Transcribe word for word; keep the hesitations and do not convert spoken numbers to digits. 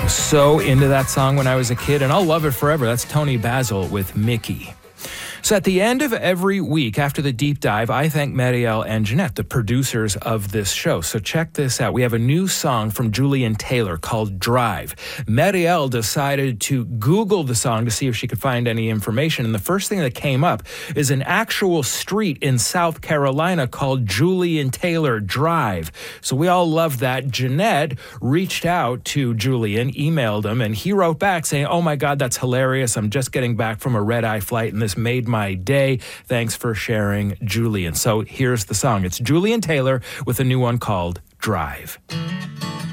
So into that song when I was a kid, and I'll love it forever. That's Tony Basil with Mickey. So at the end of every week after the deep dive, I thank Marielle and Jeanette, the producers of this show. So check this out. We have a new song from Julian Taylor called Drive. Marielle decided to Google the song to see if she could find any information. And the first thing that came up is an actual street in South Carolina called Julian Taylor Drive. So we all love that. Jeanette reached out to Julian, emailed him, and he wrote back saying, "Oh my God, that's hilarious. I'm just getting back from a red-eye flight and this made my day. Thanks for sharing, Julian." So here's the song. It's Julian Taylor with a new one called Drive.